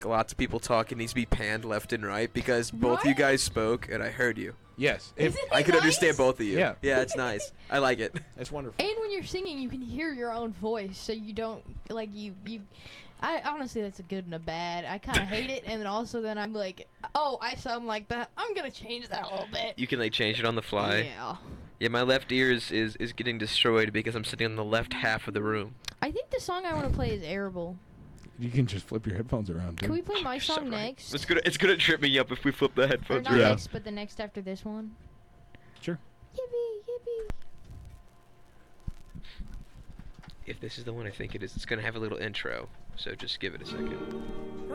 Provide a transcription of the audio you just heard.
lots of people talking needs to be panned left and right because both you guys spoke and I heard you. Yes. Isn't it I could nice? understand both of you. Yeah. Yeah, it's nice. I like it. That's wonderful. And when you're singing, you can hear your own voice, so you don't like you. I honestly, that's a good and a bad. I kind of hate it, and then also then I'm like, oh, I sound like that. I'm gonna change that a little bit. You can like change it on the fly. Yeah. Yeah, my left ear is getting destroyed because I'm sitting on the left half of the room. I think the song I want to play is Arable. You can just flip your headphones around, too. Can we play my You're so song right. next? It's gonna trip me up if we flip the Or headphones not around. next, but the next after this one. Sure. Yippee, yippee. If this is the one I think it is, it's gonna have a little intro. So just give it a second.